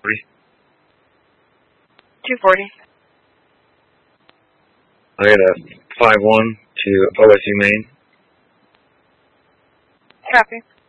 240. I got a 5-1 to OSU Maine. Copy.